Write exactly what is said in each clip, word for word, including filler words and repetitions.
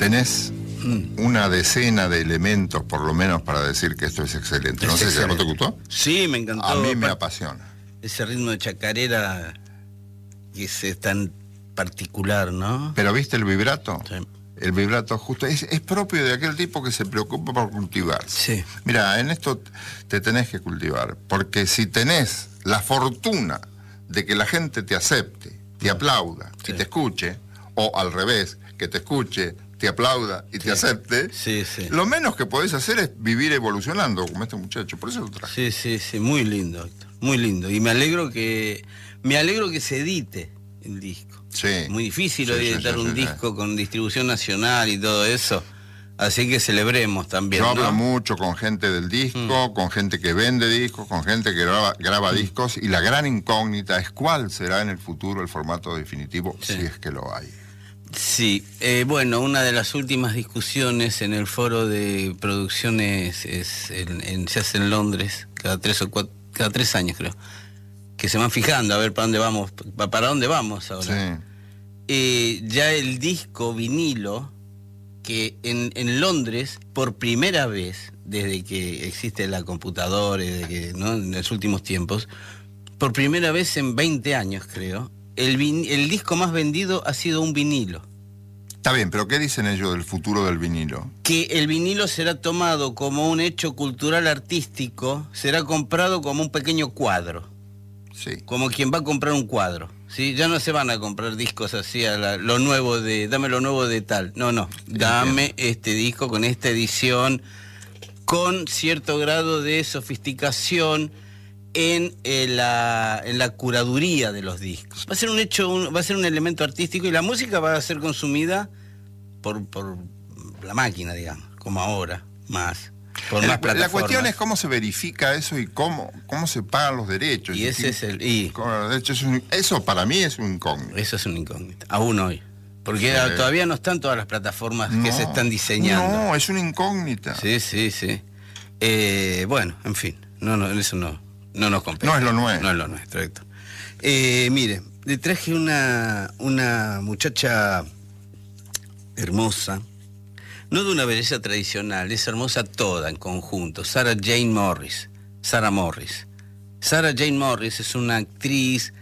tenés una decena de elementos, por lo menos, para decir que esto es excelente. No Es sé si a vos excelente. te gustó. Sí, me encantó. A mí me Aparte, apasiona. ese ritmo de chacarera que es tan particular, ¿no? Pero ¿viste el vibrato? Sí. El vibrato justo es, es propio de aquel tipo que se preocupa por cultivarse. Sí. Mira, en esto te tenés que cultivar, porque si tenés la fortuna de que la gente te acepte, te aplauda Sí. y te escuche, o al revés, que te escuche, te aplauda y te acepte, Sí, sí. lo menos que podés hacer es vivir evolucionando como este muchacho. Por eso lo traje. Sí, sí, sí, muy lindo, Héctor, muy lindo. Y me alegro que me alegro que se edite el disco. Sí. Muy difícil Sí, hoy sí, editar sí, un sí, disco sí. con distribución nacional y todo eso. Así que celebremos también, Yo ¿no? hablo mucho con gente del disco, Mm. con gente que vende discos, con gente que graba, graba Mm. discos, y la gran incógnita es cuál será en el futuro el formato definitivo, Sí. si es que lo hay. Sí, eh, bueno, una de las últimas discusiones en el foro de producciones es en, en- se hace en Londres, cada tres o cuatro, cada tres años creo, que se van fijando a ver para dónde vamos, pa- para dónde vamos ahora. Sí. Eh, ya el disco vinilo, que en, en Londres, por primera vez, desde que existe la computadora, desde que, ¿no? En los últimos tiempos, por primera vez en veinte años creo, el, vin- el disco más vendido ha sido un vinilo. Está bien, pero ¿qué dicen ellos del futuro del vinilo? Que el vinilo será tomado como un hecho cultural artístico, será comprado como un pequeño cuadro, Sí. como quien va a comprar un cuadro, ¿sí? Ya no se van a comprar discos así a la- lo nuevo de, dame lo nuevo de tal, no, no, dame este disco con esta edición, con cierto grado de sofisticación en, eh, la, en la curaduría de los discos. Va a ser un hecho, un- va a ser un elemento artístico, y la música va a ser consumida por, por la máquina, digamos, como ahora, más, por El- más la plataformas. cuestión es cómo se verifica eso y cómo, cómo se pagan los derechos. Y ese es el... Y Con los derechos es un- eso para mí es un incógnito. eso es una incógnita, aún hoy. Porque Sí. ah, todavía no están todas las plataformas que No, se están diseñando. No, es una incógnita. Sí, sí, sí. Eh, bueno, en fin, no, no, eso no, no nos compete. No es lo nuestro. No es lo nuestro, Héctor. Eh, mire, le traje una, una muchacha hermosa, no de una belleza tradicional, es hermosa toda en conjunto, Sarah Jane Morris. Sarah Morris. Sarah Jane Morris es una actriz,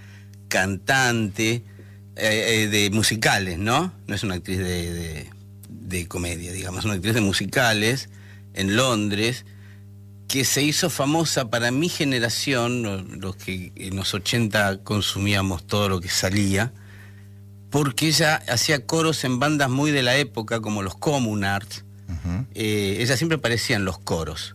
cantante eh, eh, de musicales, ¿no? No es una actriz de, de, de comedia, digamos, es una actriz de musicales en Londres, que se hizo famosa para mi generación, lo- los que en los ochenta consumíamos todo lo que salía, porque ella hacía coros en bandas muy de la época, como los Communards. Ujú. Eh, ella siempre aparecía en los coros.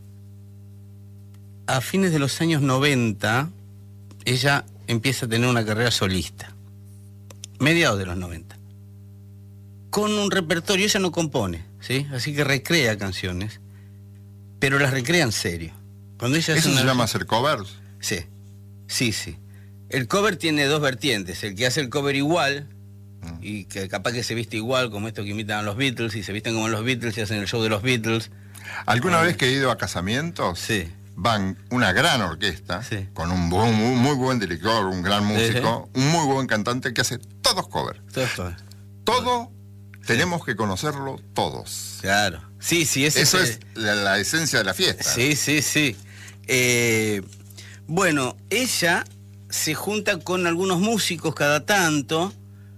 A fines de los años noventa, ella empieza a tener una carrera solista. Mediados de los noventa. Con un repertorio, ella no compone, ¿sí? Así que recrea canciones, pero las recrea en serio. Cuando ella hace ¿Eso se una- llama hacer covers? Sí, sí, sí. El cover tiene dos vertientes. El que hace el cover igual, Mm. y que capaz que se viste igual, como estos que imitan a los Beatles, y se visten como los Beatles y hacen el show de los Beatles. ¿Alguna Ah. vez que he ido a casamientos? Sí. Van una gran orquesta, Sí. con un bu- muy, muy buen director, un gran Sí, músico, un muy buen cantante que hace todos covers. Todo esto. Todo tenemos que conocerlo todos. Clalo. Sí, sí, ese Eso el- es la, la esencia de la fiesta. Sí, sí, sí. Eh, bueno, ella se junta con algunos músicos cada tanto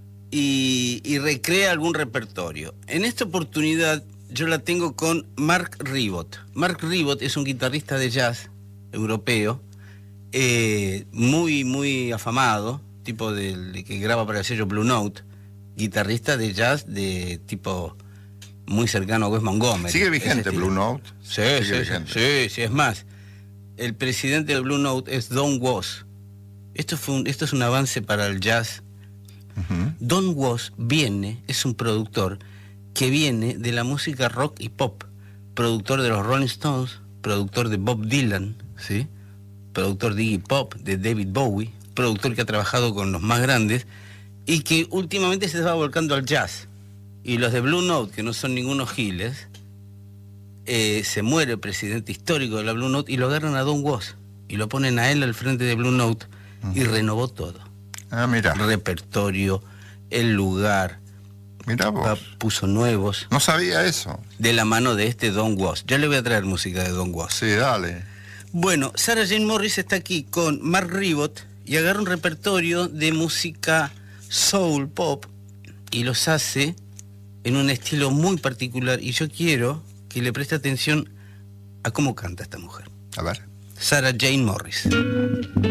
y, y recrea algún repertorio. En esta oportunidad yo la tengo con Mark Ribot. Mark Ribot es un guitarrista de jazz europeo, eh, muy, muy afamado, tipo del de que graba para el sello Blue Note, guitarrista de jazz de tipo muy cercano a Wes Montgomery. ¿Sigue ese vigente estilo. Blue Note? Sí, Sigue sí, sí, vigente. sí, sí, es más, el presidente de Blue Note es Don Was. Esto, fue un- esto es un avance para el jazz. Ujú. Don Was viene, es un productor que viene de la música rock y pop, productor de los Rolling Stones, productor de Bob Dylan, ¿sí? Productor de Iggy Pop, de David Bowie, productor que ha trabajado con los más grandes y que últimamente se va volcando al jazz. Y los de Blue Note, que no son ningunos giles, eh, se muere el presidente histórico de la Blue Note y lo agarran a Don Was y lo ponen a él al frente de Blue Note y renovó todo. Ah, mira. El repertorio, el lugar, Mirá vos. Puso nuevos. No sabía eso. De la mano de este Don Was. Ya le voy a traer música de Don Was. Sí, dale. Bueno, Sarah Jane Morris está aquí con Mark Ribot y agarra un repertorio de música soul pop y los hace en un estilo muy particular, y yo quiero que le preste atención a cómo canta esta mujer. A ver. Sarah Jane Morris.